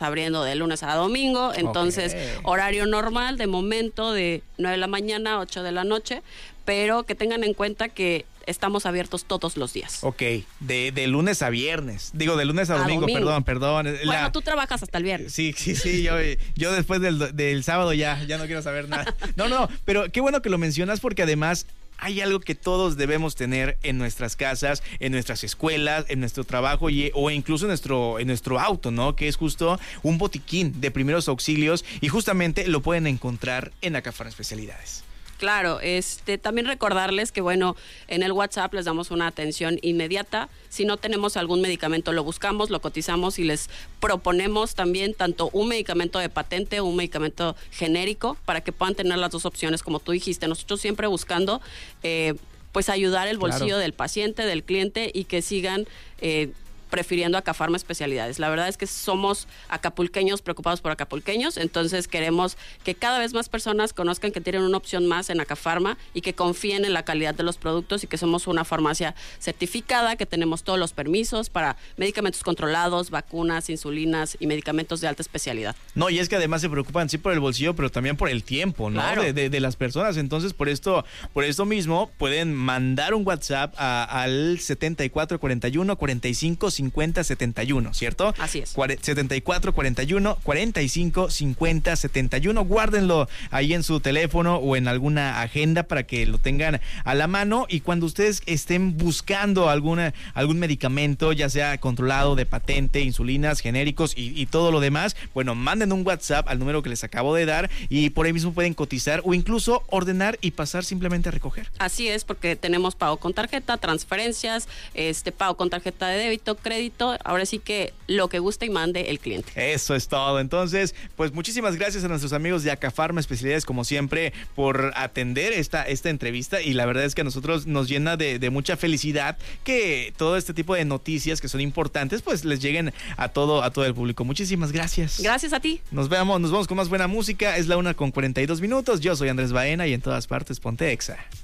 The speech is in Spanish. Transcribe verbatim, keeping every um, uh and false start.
abriendo de lunes a domingo, entonces Okay. horario normal de momento de nueve de la mañana a ocho de la noche, pero que tengan en cuenta que estamos abiertos todos los días. Ok, de, de lunes a viernes, digo de lunes a, A domingo, domingo. perdón, perdón. Bueno, La- tú trabajas hasta el viernes. Sí, sí, sí, yo, yo después del, del sábado ya, ya no quiero saber nada. No, no, pero qué bueno que lo mencionas porque además hay algo que todos debemos tener en nuestras casas, en nuestras escuelas, en nuestro trabajo y, o incluso en nuestro, en nuestro auto, ¿no? Que es justo un botiquín de primeros auxilios y justamente lo pueden encontrar en Acafarma Especialidades. Claro, este, también recordarles que, bueno, en el WhatsApp les damos una atención inmediata. Si no tenemos algún medicamento, lo buscamos, lo cotizamos y les proponemos también tanto un medicamento de patente o un medicamento genérico para que puedan tener las dos opciones, como tú dijiste. Nosotros siempre buscando, eh, pues, ayudar el bolsillo Claro. del paciente, del cliente y que sigan eh, prefiriendo Acafarma Especialidades. La verdad es que somos acapulqueños preocupados por acapulqueños, entonces queremos que cada vez más personas conozcan que tienen una opción más en Acafarma y que confíen en la calidad de los productos y que somos una farmacia certificada, que tenemos todos los permisos para medicamentos controlados, vacunas, insulinas y medicamentos de alta especialidad. No, y es que además se preocupan sí por el bolsillo, pero también por el tiempo, ¿no? Claro. De, de, de las personas. Entonces, por esto, por esto mismo, pueden mandar un WhatsApp a, al setenta y cuatro cuarenta y uno cuarenta y cinco cincuenta setenta y uno, ¿cierto? Así es. Cuare- setenta y cuatro cuarenta y uno cuarenta y cinco cincuenta setenta y uno. Guárdenlo ahí en su teléfono o en alguna agenda para que lo tengan a la mano y cuando ustedes estén buscando alguna, algún medicamento, ya sea controlado de patente, insulinas, genéricos y, y todo lo demás, bueno, manden un WhatsApp al número que les acabo de dar y por ahí mismo pueden cotizar o incluso ordenar y pasar simplemente a recoger. Así es, porque tenemos pago con tarjeta, transferencias, este pago con tarjeta de débito, crédito, ahora sí que lo que guste y mande el cliente. Eso es todo. Entonces, pues muchísimas gracias a nuestros amigos de Acafarma Especialidades, como siempre, por atender esta, esta entrevista. Y la verdad es que a nosotros nos llena de, de mucha felicidad que todo este tipo de noticias que son importantes, pues les lleguen a todo, a todo el público. Muchísimas gracias. Gracias a ti. Nos vemos, nos vamos con más buena música. Es la una con cuarenta y dos minutos. Yo soy Andrés Baena y en todas partes ponte Exa.